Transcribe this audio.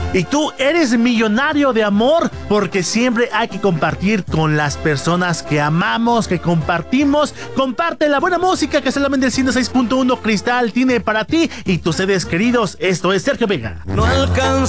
Y tú eres millonario de amor, porque siempre hay que compartir con las personas que amamos, que compartimos. Comparte la buena música que solamente el 106.1 Cristal tiene para ti y tus seres queridos. Esto es Sergio Vega. No alcanza